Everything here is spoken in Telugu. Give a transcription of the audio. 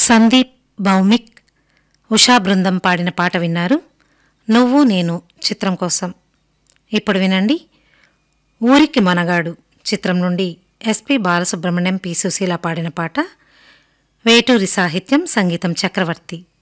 సందీప్, భౌమిక్, ఉషా బృందం పాడిన పాట విన్నారు. నువ్వు నేను చిత్రం కోసం. ఇప్పుడు వినండి, ఊరికి మనగాడు చిత్రం నుండి ఎస్పి బాలసుబ్రహ్మణ్యం, పి సుశీల పాడిన పాట. వేటూరి సాహిత్యం, సంగీతం చక్రవర్తి.